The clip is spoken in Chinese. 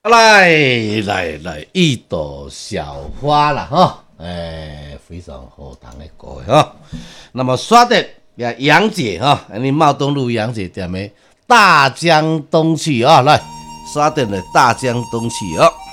来，一朵小花啦哈，非常好听的歌哈。那么刷的呀，杨姐哈，你茂东路杨姐点的《大江东去》啊，来刷点的《大江东去》啊。